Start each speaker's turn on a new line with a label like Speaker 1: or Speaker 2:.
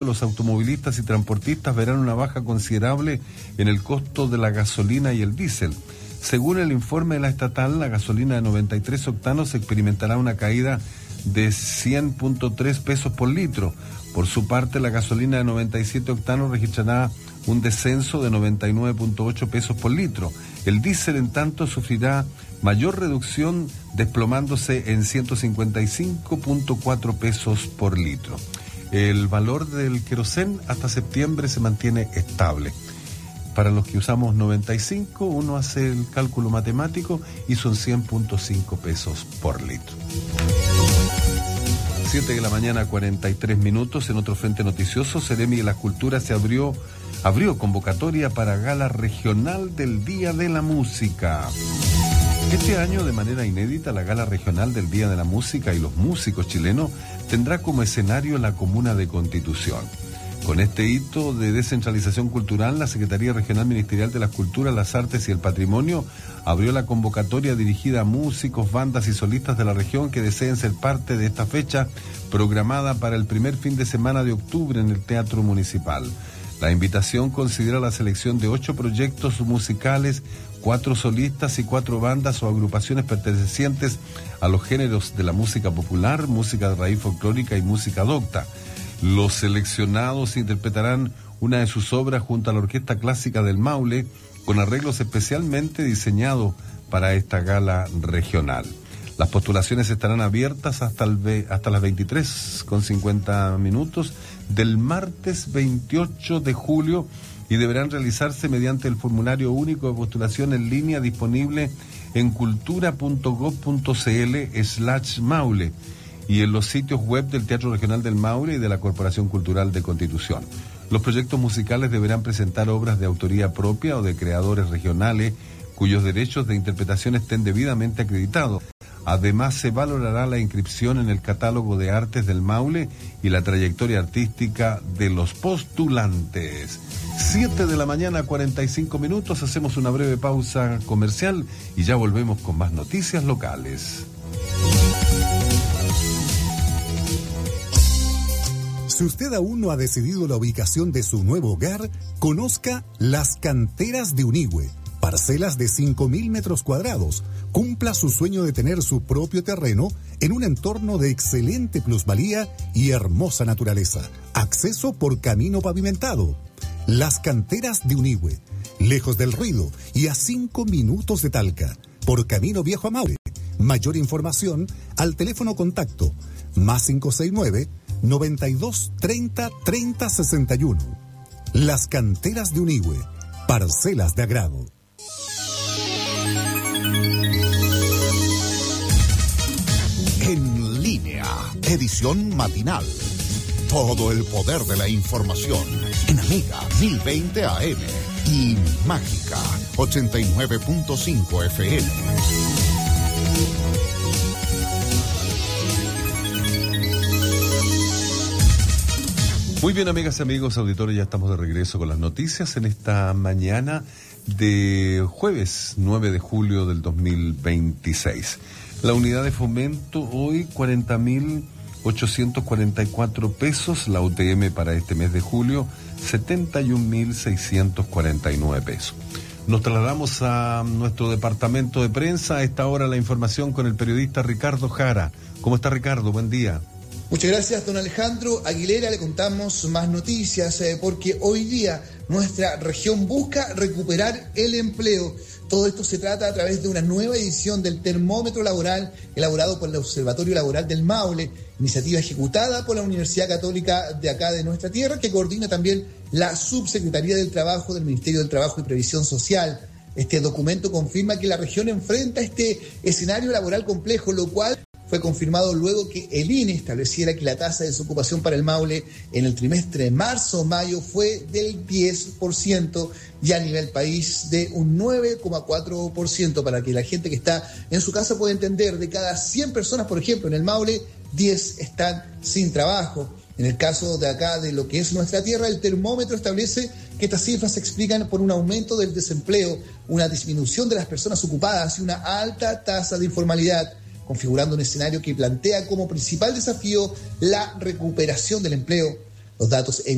Speaker 1: los automovilistas y transportistas verán una baja considerable en el costo de la gasolina y el diésel. Según el informe de la estatal, la gasolina de 93 octanos experimentará una caída de 100.3 pesos por litro. Por su parte, la gasolina de 97 octanos registrará un descenso de 99.8 pesos por litro. El diésel, en tanto, sufrirá mayor reducción, desplomándose en 155.4 pesos por litro. El valor del querosén hasta septiembre se mantiene estable. Para los que usamos 95, uno hace el cálculo matemático y son 100.5 pesos por litro. 7 de la mañana, 43 minutos. En otro frente noticioso, Seremi de la Cultura abrió convocatoria para gala regional del Día de la Música. Este año, de manera inédita, la gala regional del Día de la Música y los músicos chilenos tendrá como escenario la comuna de Constitución. Con este hito de descentralización cultural, la Secretaría Regional Ministerial de las Culturas, las Artes y el Patrimonio abrió la convocatoria dirigida a músicos, bandas y solistas de la región que deseen ser parte de esta fecha programada para el primer fin de semana de octubre en el Teatro Municipal. La invitación considera la selección de 8 proyectos musicales, 4 solistas y 4 bandas o agrupaciones pertenecientes a los géneros de la música popular, música de raíz folclórica y música docta. Los seleccionados interpretarán una de sus obras junto a la Orquesta Clásica del Maule, con arreglos especialmente diseñados para esta gala regional. Las postulaciones estarán abiertas hasta las 23:50 del martes 28 de julio y deberán realizarse mediante el formulario único de postulación en línea disponible en cultura.gov.cl/Maule y en los sitios web del Teatro Regional del Maule y de la Corporación Cultural de Constitución. Los proyectos musicales deberán presentar obras de autoría propia o de creadores regionales cuyos derechos de interpretación estén debidamente acreditados. Además, se valorará la inscripción en el catálogo de artes del Maule y la trayectoria artística de los postulantes. 7 de la mañana, 45 minutos. Hacemos una breve pausa comercial y ya volvemos con más noticias locales.
Speaker 2: Si usted aún no ha decidido la ubicación de su nuevo hogar, conozca Las Canteras de Unigüe. Parcelas de 5.000 metros cuadrados. Cumpla su sueño de tener su propio terreno en un entorno de excelente plusvalía y hermosa naturaleza. Acceso por camino pavimentado. Las Canteras de Unigüe. Lejos del ruido y a 5 minutos de Talca. Por camino viejo a Maule. Mayor información al teléfono contacto +569 92 30 30 61. Las Canteras de Unigüe. Parcelas de agrado.
Speaker 3: En línea, edición matinal. Todo el poder de la información en Amiga 1020 AM y Mágica 89.5 FM.
Speaker 1: Muy bien, amigas y amigos, auditores, ya estamos de regreso con las noticias en esta mañana de jueves 9 de julio del 2026. La unidad de fomento hoy 40.844 pesos, la UTM para este mes de julio 71.649 pesos. Nos trasladamos a nuestro departamento de prensa. A esta hora la información con el periodista Ricardo Jara. ¿Cómo está, Ricardo? Buen día.
Speaker 4: Muchas gracias, don Alejandro Aguilera. Le contamos más noticias porque hoy día nuestra región busca recuperar el empleo. Todo esto se trata a través de una nueva edición del termómetro laboral elaborado por el Observatorio Laboral del Maule, iniciativa ejecutada por la Universidad Católica de acá de nuestra tierra, que coordina también la Subsecretaría del Trabajo del Ministerio del Trabajo y Previsión Social. Este documento confirma que la región enfrenta este escenario laboral complejo, lo cual fue confirmado luego que el INE estableciera que la tasa de desocupación para el Maule en el trimestre de marzo-mayo fue del 10% y a nivel país de un 9,4%, para que la gente que está en su casa pueda entender. De cada 100 personas, por ejemplo, en el Maule, 10 están sin trabajo. En el caso de acá, de lo que es nuestra tierra, el termómetro establece que estas cifras se explican por un aumento del desempleo, una disminución de las personas ocupadas y una alta tasa de informalidad, configurando un escenario que plantea como principal desafío la recuperación del empleo. Los datos